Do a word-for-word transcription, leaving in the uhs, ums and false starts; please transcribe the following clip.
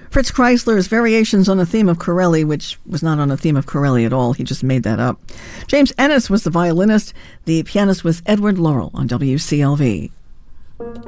Fritz Kreisler's Variations on a Theme of Corelli, which was not on a theme of Corelli at all. He just made that up. James Ennis was the violinist. The pianist was Edward Laurel on W C L V.